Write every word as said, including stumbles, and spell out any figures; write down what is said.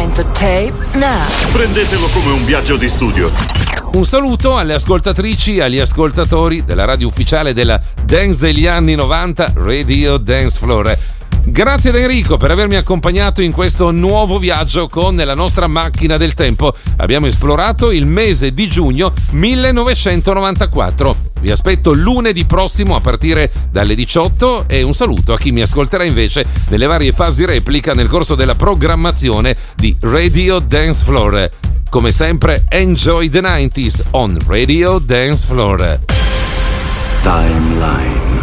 appuntamento tape now. Prendetelo come un viaggio di studio. Un saluto alle ascoltatrici e agli ascoltatori della radio ufficiale della dance degli anni novanta, Radio Dance Floor. Grazie ad Enrico per avermi accompagnato in questo nuovo viaggio con la nostra macchina del tempo. Abbiamo esplorato il mese di giugno millenovecentonovantaquattro. Vi aspetto lunedì prossimo a partire dalle diciotto e un saluto a chi mi ascolterà invece nelle varie fasi replica nel corso della programmazione di Radio Dance Floor. Come sempre, enjoy the nineties on Radio Dance Floor. Timeline.